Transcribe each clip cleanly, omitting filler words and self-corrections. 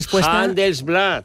Handelsblatt,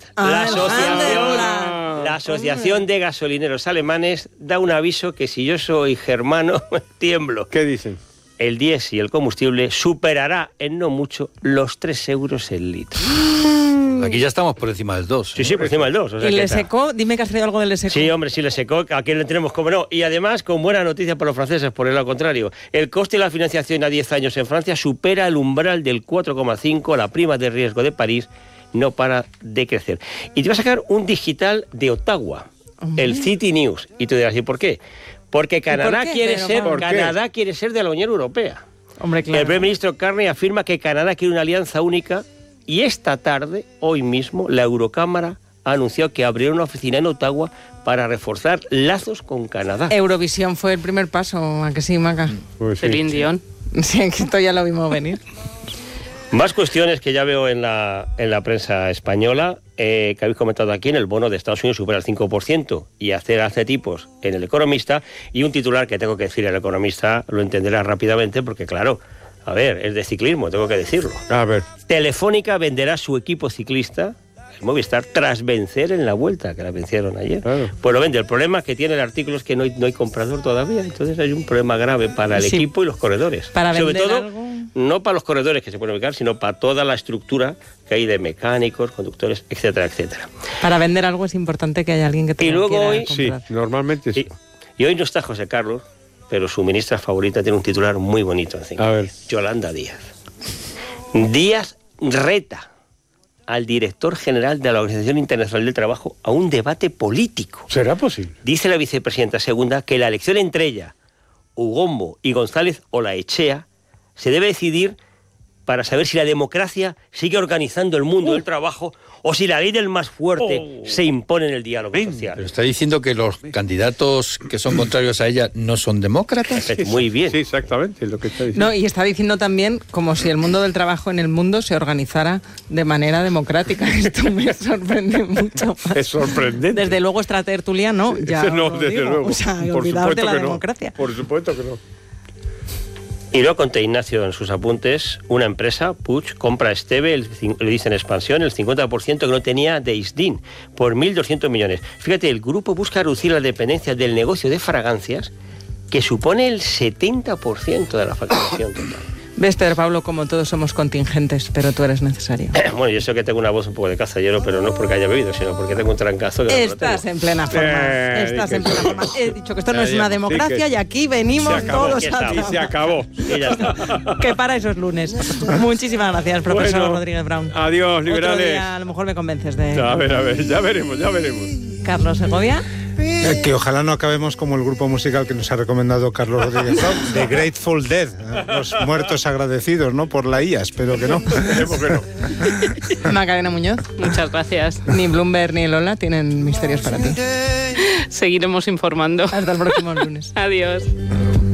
la asociación de gasolineros alemanes da un aviso que si yo soy germano tiemblo. ¿Qué dicen? El diésel y el combustible superará en no mucho los 3 euros el litro. Aquí ya estamos por encima del 2. Sí, por encima del 2. O sea, ¿Y le secó? Dime que has traído algo del le secó. Sí, hombre, sí le secó. Aquí le tenemos como no. Y además, con buena noticia para los franceses, por el lado contrario. El coste de la financiación a 10 años en Francia supera el umbral del 4,5. La prima de riesgo de París no para de crecer. Y te voy a sacar un digital de Ottawa, el City News. Y tú dirás, ¿y por qué? Porque Canadá quiere ser de la Unión Europea. Hombre, claro. El primer ministro Carney afirma que Canadá quiere una alianza única y esta tarde, hoy mismo, la Eurocámara ha anunciado que abrirá una oficina en Ottawa para reforzar lazos con Canadá. Eurovisión fue el primer paso, ¿a que sí, Maca? Pues sí. Celine Dion. Sí, que esto ya lo vimos venir. Más cuestiones que ya veo en la prensa española, que habéis comentado aquí, en el bono de Estados Unidos supera el 5% y hace tipos en El Economista, y un titular que tengo que decir, El Economista lo entenderá rápidamente porque, claro, a ver, es de ciclismo, tengo que decirlo. A ver. Telefónica venderá su equipo ciclista, el Movistar, tras vencer en la Vuelta, que la vencieron ayer. Claro. Pues lo vende. El problema que tiene el artículo es que no hay comprador todavía, entonces hay un problema grave para el equipo y los corredores. Para Sobre vender todo, algo... no para los corredores que se pueden ubicar, sino para toda la estructura que hay de mecánicos, conductores, etcétera, etcétera. Para vender algo es importante que haya alguien que te Y lo luego quiera hoy, comprar. Sí, normalmente sí. Y hoy no está José Carlos, pero su ministra favorita tiene un titular muy bonito encima. A ver. Yolanda Díaz. Díaz reta al director general de la Organización Internacional del Trabajo a un debate político. ¿Será posible? Dice la vicepresidenta segunda que la elección entre ella, Ugombo y González Olaechea se debe decidir para saber si la democracia sigue organizando el mundo del trabajo o si la ley del más fuerte se impone en el diálogo social. Pero está diciendo que los candidatos que son contrarios a ella no son demócratas. Muy bien. Sí, exactamente, es lo que está diciendo. No, y está diciendo también como si el mundo del trabajo en el mundo se organizara de manera democrática. Esto me sorprende mucho. Es sorprendente. Desde luego esta tertulia no, ya No, lo desde digo. luego. O sea, Por olvidaos de supuesto la que no. democracia. Por supuesto que no. Y luego conté Ignacio en sus apuntes, una empresa, Puig, compra a Esteve, le dice en expansión, el 50% que no tenía de Isdin, por 1.200 millones. Fíjate, el grupo busca reducir la dependencia del negocio de fragancias, que supone el 70% de la facturación total. Ves, Pedro Pablo, como todos somos contingentes, pero tú eres necesario. Bueno, yo sé que tengo una voz un poco de cazallero, pero no es porque haya bebido, sino porque tengo un trancazo que Estás en plena forma. Estás en plena forma. He dicho que esto no es una democracia y aquí venimos todos a Y se acabó. Y ya está. Que para esos lunes. Muchísimas gracias, profesor Bueno, Rodríguez Brown. Adiós, liberales. Otro día a lo mejor me convences de... A ver, ya veremos. Carlos Segovia. Que ojalá no acabemos como el grupo musical que nos ha recomendado Carlos Rodríguez Brown, The Grateful Dead, los muertos agradecidos, ¿no? Por la IA, espero que no. Esperemos que no. Macarena Muñoz. Muchas gracias. Ni Bloomberg ni Lola tienen misterios para ti. Seguiremos informando. Hasta el próximo lunes. Adiós.